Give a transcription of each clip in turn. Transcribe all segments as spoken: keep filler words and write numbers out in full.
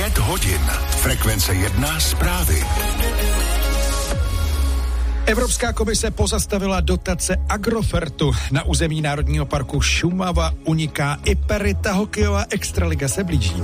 Pět hodin. Frekvence jedna zprávy. Evropská komise pozastavila dotace Agrofertu. Na území Národního parku Šumava uniká Iperita, hokejová extraliga se blíží.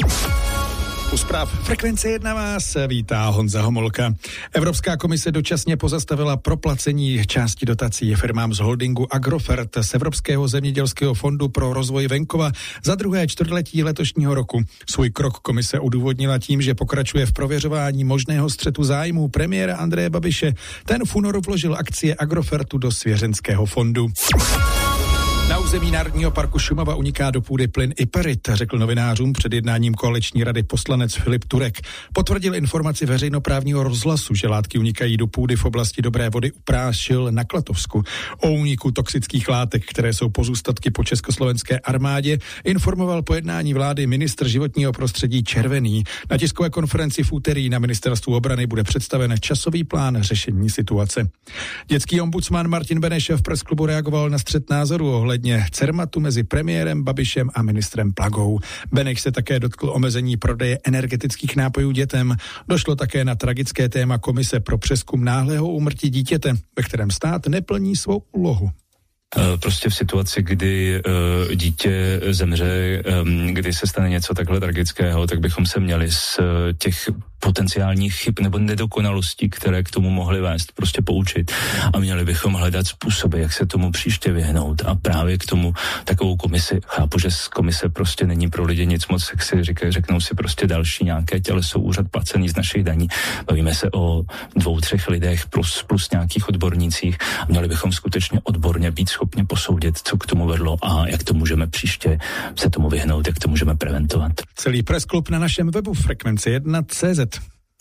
U zpráv Frekvence jedna vás vítá Honza Homolka. Evropská komise dočasně pozastavila proplacení části dotací firmám z holdingu Agrofert z Evropského zemědělského fondu pro rozvoj venkova za druhé čtvrtletí letošního roku. Svůj krok komise odůvodnila tím, že pokračuje v prověřování možného střetu zájmů premiéra Andreje Babiše. Ten v únoru vložil akcie Agrofertu do svěřenského fondu. Na území Národního parku Šumava uniká do půdy plyn Iperit, řekl novinářům před jednáním koaliční rady poslanec Filip Turek. Potvrdil informaci veřejnoprávního rozhlasu, že látky unikají do půdy v oblasti Dobré Vody u Prášil na Klatovsku. O úniku toxických látek, které jsou pozůstatky po československé armádě, informoval po jednání vlády ministr životního prostředí Červený. Na tiskové konferenci v úterý na ministerstvu obrany bude představen časový plán řešení situace. Dětský ombudsman Martin Beneš v presklubu reagoval na střet názorů ohledně Cermatu mezi premiérem Babišem a ministrem Plagou. Beneš se také dotkl omezení prodeje energetických nápojů dětem. Došlo také na tragické téma komise pro přezkum náhlého úmrtí dítěte, ve kterém stát neplní svou úlohu. Prostě v situaci, kdy uh, dítě zemře, um, kdy se stane něco takhle tragického, tak bychom se měli z uh, těch potenciálních chyb nebo nedokonalostí, které k tomu mohly vést, prostě poučit. A měli bychom hledat způsoby, jak se tomu příště vyhnout. A právě k tomu takovou komisi, chápu, že z komise prostě není pro lidi nic moc, jak si říkají, řeknou si prostě další nějaké těleso, úřad placený z našich daní. Bavíme se o dvou, třech lidech plus, plus nějakých odbornících. A měli bychom skutečně odborně být schopni posoudit, co k tomu vedlo a jak to můžeme příště se tomu vyhnout, jak to můžeme preventovat. Celý pressklub na našem webu Frekvence jedna tečka cé zet.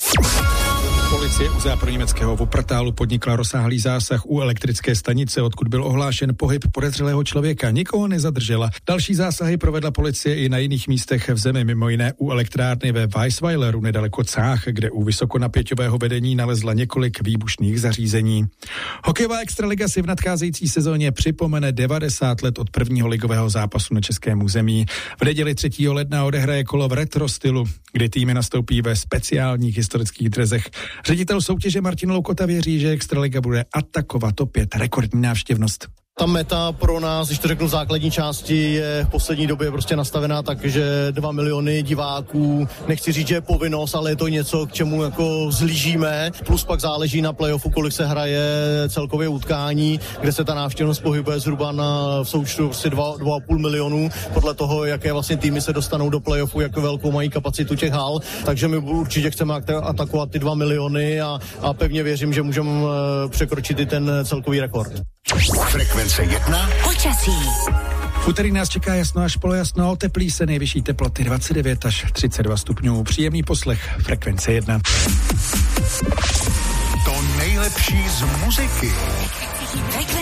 Policie u západoněmeckého Wuppertalu podnikla rozsáhlý zásah u elektrické stanice, odkud byl ohlášen pohyb podezřelého člověka. Nikoho nezadržela. Další zásahy provedla policie i na jiných místech v zemi, mimo jiné u elektrárny ve Weisweileru nedaleko Cách, kde u vysokonapěťového vedení nalezla několik výbušných zařízení. Hokejová extraliga si v nadcházející sezóně připomene devadesát let od prvního ligového zápasu na českém území. V neděli třetího ledna odehraje kolo v retro stylu, kdy týmy nastoupí ve speciálních historických drezech. Ředitel soutěže Martin Loukota věří, že extraliga bude atakovat opět rekordní návštěvnost. Ta meta pro nás, když to řeknu v základní části, je v poslední době prostě nastavená tak, že dva miliony diváků, nechci říct, že je povinnost, ale je to něco, k čemu jako zlížíme. Plus pak záleží na playoffu, kolik se hraje celkově utkání, kde se ta návštěvnost pohybuje zhruba na v součtu prostě dva, dva a půl milionů, podle toho, jaké vlastně týmy se dostanou do playoffu, jak velkou mají kapacitu těch hal. Takže my určitě chceme atakovat ty dva miliony a, a pevně věřím, že můžeme překročit i ten celkový rekord. Frekvence jedna. Počasí. V úterý nás čeká jasno až polojasno, teplí se, nejvyšší teploty dvacet devět až třicet dva stupňů. Příjemný poslech Frekvence jedna. To nejlepší z muziky.